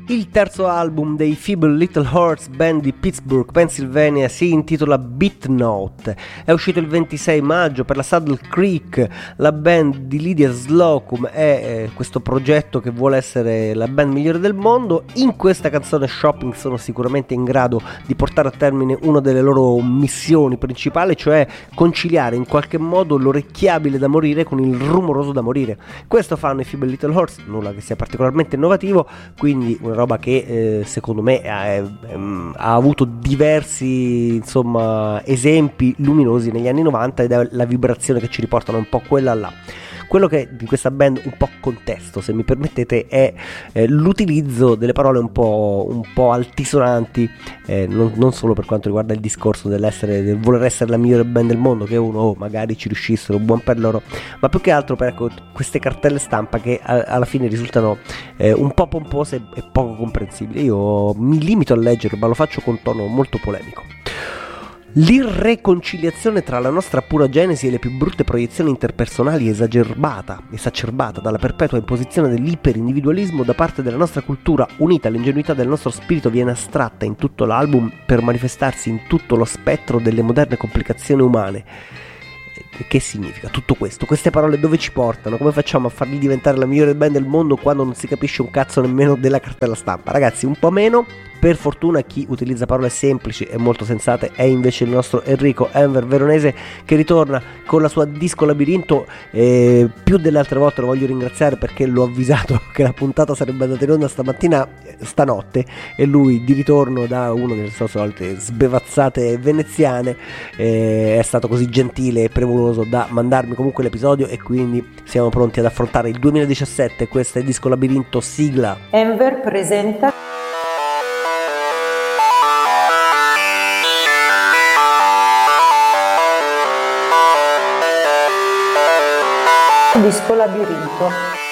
Il terzo album dei Feeble Little Hearts Band di Pittsburgh, Pennsylvania, si intitola Beat Note. È uscito il 26 maggio per la Saddle Creek. La band di Lydia Slocum è questo progetto che vuole essere la band migliore del mondo. In questa canzone Shopping sono sicuramente in grado di portare a termine una delle loro missioni principali, cioè conciliare in qualche modo l'orecchiabile da morire con il rumoroso da morire. Questo fanno i Feeble Little Hearts, nulla che sia particolarmente innovativo, quindi una roba che secondo me ha avuto diversi esempi luminosi negli anni 90 ed è la vibrazione che ci riportano un po' quella là. Quello che di questa band un po' contesto, se mi permettete, è l'utilizzo delle parole un po' altisonanti, non solo per quanto riguarda il discorso del voler essere la migliore band del mondo, che uno magari ci riuscissero, buon per loro, ma più che altro per queste cartelle stampa che alla fine risultano un po' pompose e poco comprensibili. Io mi limito a leggerlo, ma lo faccio con tono molto polemico. L'irreconciliazione tra la nostra pura genesi e le più brutte proiezioni interpersonali esacerbata dalla perpetua imposizione dell'iperindividualismo da parte della nostra cultura, unita all'ingenuità del nostro spirito, viene astratta in tutto l'album per manifestarsi in tutto lo spettro delle moderne complicazioni umane. Che significa tutto questo? Queste parole dove ci portano? Come facciamo a farli diventare la migliore band del mondo quando non si capisce un cazzo nemmeno della cartella stampa? Ragazzi, un po' meno. Per fortuna chi utilizza parole semplici e molto sensate è invece il nostro Enrico Enver Veronese, che ritorna con la sua Disco Labirinto. Più delle altre volte lo voglio ringraziare perché l'ho avvisato che la puntata sarebbe andata in onda stanotte, e lui, di ritorno da una delle sue solite sbevazzate veneziane, è stato così gentile e premuroso da mandarmi comunque l'episodio, e quindi siamo pronti ad affrontare il 2017. Questo è Disco Labirinto, sigla. Enver presenta Disco Labirinto.